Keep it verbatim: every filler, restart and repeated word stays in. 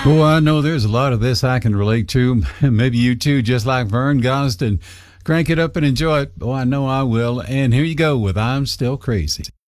Boy, I know there's a lot of this I can relate to. Maybe you too, just like Vern Gosden. Crank it up and enjoy it. Oh, I know I will. And here you go with I'm Still Crazy.